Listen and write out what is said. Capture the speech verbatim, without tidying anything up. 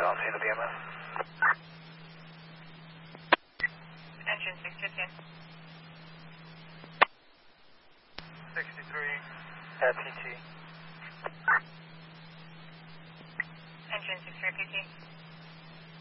ground handle B M S. Engine six fifteen. sixty-three at P T.